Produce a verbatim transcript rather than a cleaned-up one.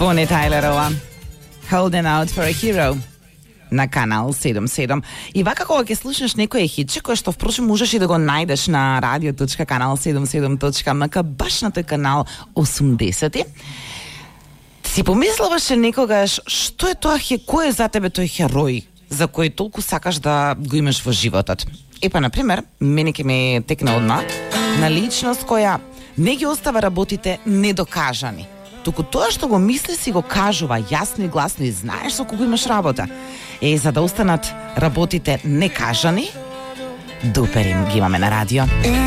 Бони Тайлерова. Holding out for a hero на канал седум седум. И вака кога ќе слушнеш некој хитче, кој што впрочем можеш и да го најдеш на радио точка канал седум седум точка ем ка, баш на тој канал осумдесети, си помислуваше некогаш што е тоа, кој е за тебе тој херој за кој толку сакаш да го имаш во животот. Епа, например, мене ќе ме текне одма на личност која не ги остава работите недокажани. Туку тоа што го мисли си го кажува јасно и гласно и знаеш со кого имаш работа. Е, за да останат работите некажани, дуперим ги имаме на радио.